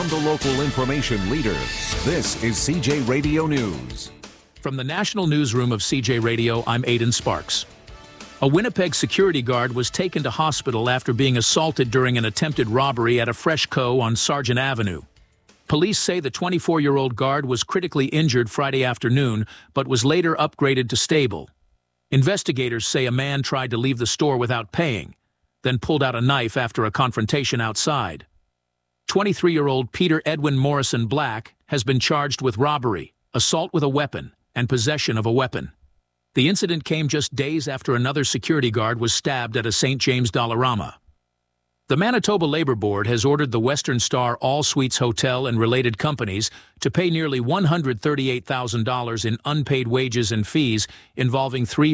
From the local information leader, this is CJ Radio News. From the national newsroom of CJ Radio, I'm Aidan Sparks. A Winnipeg security guard was taken to hospital after being assaulted during an attempted robbery at a Freshco on Sargent Avenue. Police say the 24-year-old guard was critically injured Friday afternoon, but was later upgraded to stable. Investigators say a man tried to leave the store without paying, then pulled out a knife after a confrontation outside. 23-year-old Peter Edwin Morrison Black has been charged with robbery, assault with a weapon, and possession of a weapon. The incident came just days after another security guard was stabbed at a St. James Dollarama. The Manitoba Labor Board has ordered the Western Star All Suites Hotel and related companies to pay nearly $138,000 in unpaid wages and fees involving three